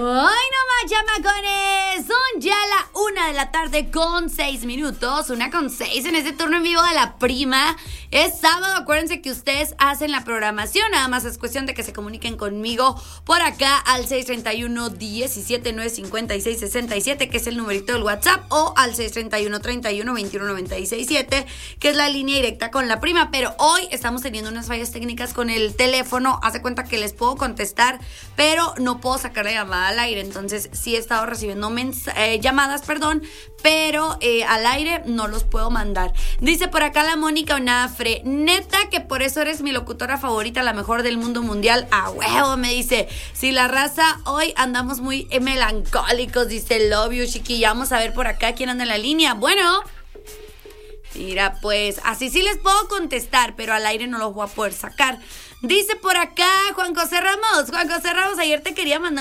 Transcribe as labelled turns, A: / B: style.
A: nomás, chamacones. Son ya la 1:06 PM. 1:06 en este turno en vivo de La Prima. Es sábado, acuérdense que ustedes hacen la programación. Nada más es cuestión de que se comuniquen conmigo por acá al 631-179-56-67, que es el numerito del WhatsApp, o al 631-31-21-96-7, que es la línea directa con La Prima. Pero hoy estamos teniendo unas fallas técnicas con el teléfono. Hace cuenta que les puedo contestar, pero no puedo sacar la llamada al aire. Entonces sí he estado recibiendo llamadas, pero al aire no los puedo mandar. Dice por acá la Mónica Onafre: neta que por eso eres mi locutora favorita, la mejor del mundo mundial. A huevo, me dice. Si la raza, hoy andamos muy melancólicos, dice love you, chiquilla. Vamos a ver por acá quién anda en la línea. Bueno, mira, pues así sí les puedo contestar, pero al aire no los voy a poder sacar. Dice por acá Juan José Ramos, ayer te quería mandar